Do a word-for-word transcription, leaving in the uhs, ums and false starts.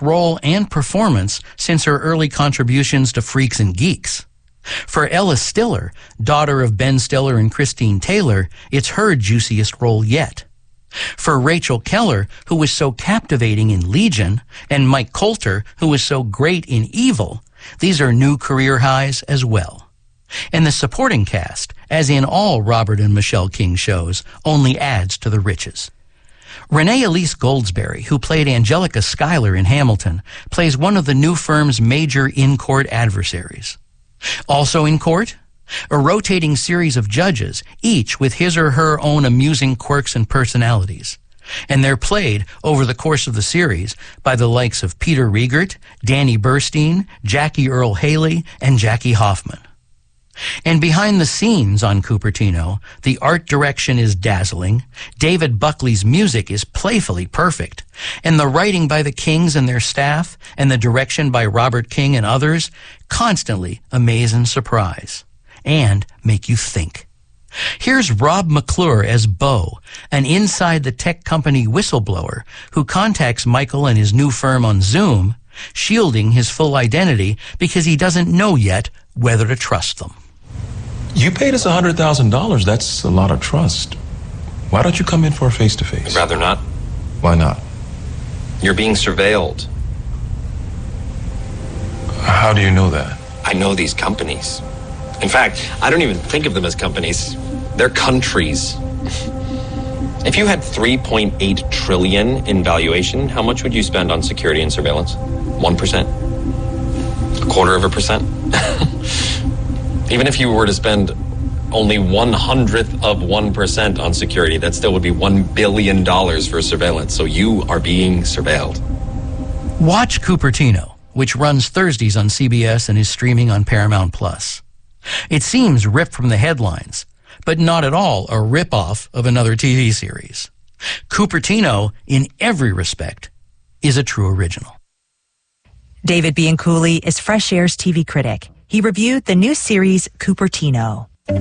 role and performance since her early contributions to Freaks and Geeks. For Ella Stiller, daughter of Ben Stiller and Christine Taylor, it's her juiciest role yet. For Rachel Keller, who was so captivating in Legion, and Mike Colter, who was so great in Evil, these are new career highs as well. And the supporting cast, as in all Robert and Michelle King shows, only adds to the riches. Renee Elise Goldsberry, who played Angelica Schuyler in Hamilton, plays one of the new firm's major in-court adversaries. Also in court, a rotating series of judges, each with his or her own amusing quirks and personalities. And they're played over the course of the series by the likes of Peter Riegert, Danny Burstein, Jackie Earle Haley, and Jackie Hoffman. And behind the scenes on Cupertino, the art direction is dazzling, David Buckley's music is playfully perfect, and the writing by the Kings and their staff, and the direction by Robert King and others, constantly amaze and surprise, and make you think. Here's Rob McClure as Bo, an inside-the-tech company whistleblower who contacts Michael and his new firm on Zoom, shielding his full identity because he doesn't know yet whether to trust them. You paid us one hundred thousand dollars. That's a lot of trust. Why don't you come in for a face-to-face? I'd rather not. Why not? You're being surveilled. How do you know that? I know these companies. In fact, I don't even think of them as companies. They're countries. If you had three point eight trillion in valuation, how much would you spend on security and surveillance? one percent? A quarter of a percent? Even if you were to spend only one hundredth of one percent on security, that still would be one billion dollars for surveillance. So you are being surveilled. Watch Cupertino, which runs Thursdays on C B S and is streaming on Paramount Plus. It seems ripped from the headlines, but not at all a rip-off of another T V series. Cupertino, in every respect, is a true original. David Bianculli is Fresh Air's T V critic. He reviewed the new series Cupertino.